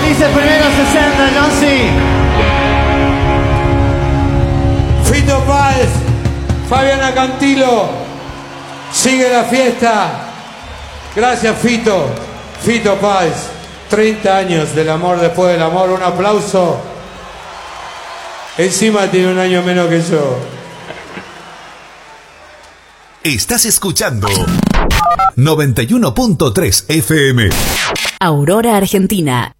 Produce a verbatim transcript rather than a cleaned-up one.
Felices primeros sesenta, John C. Fito Páez, Fabiana Cantilo, sigue la fiesta. Gracias, Fito. Fito Páez, treinta años del amor después del amor. Un aplauso. Encima tiene un año menos que yo. Estás escuchando noventa y uno punto tres F M. Aurora, Argentina.